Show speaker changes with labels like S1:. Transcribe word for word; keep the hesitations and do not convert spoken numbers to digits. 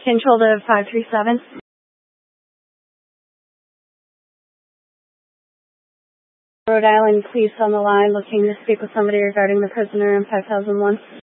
S1: Control to five three seven. Rhode Island, police on the line looking to speak with somebody regarding the prisoner in five thousand one.